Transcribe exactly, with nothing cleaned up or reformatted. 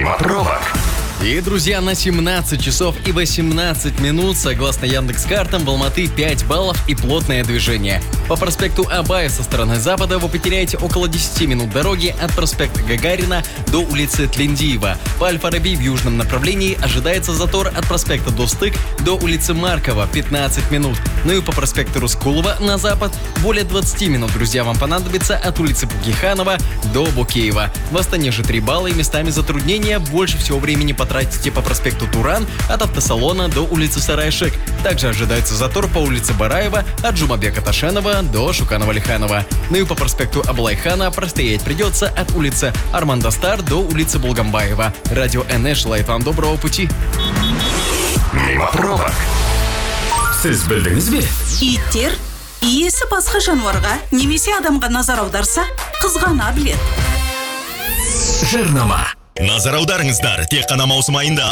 Мимо пробок. И, друзья, на семнадцать часов и восемнадцать минут, согласно Яндекс.Картам, в Алматы пять баллов и плотное движение. По проспекту Абая со стороны запада вы потеряете около десять минут дороги от проспекта Гагарина до улицы Тлендиева. По Аль-Фараби в южном направлении ожидается затор от проспекта Достык до улицы Маркова пятнадцать минут. Ну и по проспекту Рускулова на запад более двадцать минут, друзья, вам понадобится от улицы Букиханова до Букеева. В Астане же три балла и местами затруднения. Больше всего времени потратите по проспекту Туран от автосалона до улицы Сарайшек. Также ожидается затор по улице Бараева от Жумабека Ташенова до Шуканова-Лиханова. Ну и по проспекту Аблайхана простоять придется от улицы Армандо Стар до улицы Булгамбаева. Радио эн эш желает вам доброго пути. Мимо пробок. Сіз білдіңіз бе? Иттер иесі басқа жануарға немесе адамға назар аударса, қызғана біледі. Жарнама. Назар аударыңыздар, тек қана маусым айында